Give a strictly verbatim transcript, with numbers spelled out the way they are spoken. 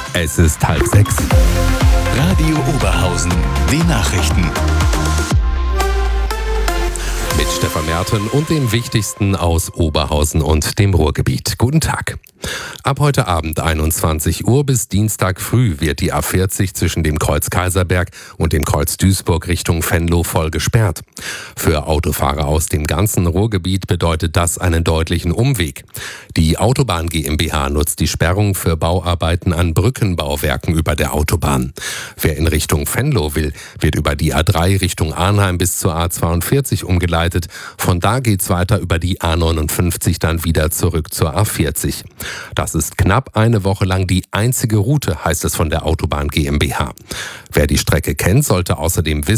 Es ist halb sechs. Radio Oberhausen, die Nachrichten. Mit Stefan Merten und dem Wichtigsten aus Oberhausen und dem Ruhrgebiet. Guten Tag. Ab heute Abend einundzwanzig Uhr bis Dienstag früh wird die A vierzig zwischen dem Kreuz Kaiserberg und dem Kreuz Duisburg Richtung Venlo voll gesperrt. Für Autofahrer aus dem ganzen Ruhrgebiet bedeutet das einen deutlichen Umweg. Die Autobahn GmbH nutzt die Sperrung für Bauarbeiten an Brückenbauwerken über der Autobahn. Wer in Richtung Venlo will, wird über die A drei Richtung Arnheim bis zur A zweiundvierzig umgeleitet. Von da geht's weiter über die A neunundfünfzig dann wieder zurück zur A vierzig. Das ist knapp eine Woche lang die einzige Route, heißt es von der Autobahn GmbH. Wer die Strecke kennt, sollte außerdem wissen,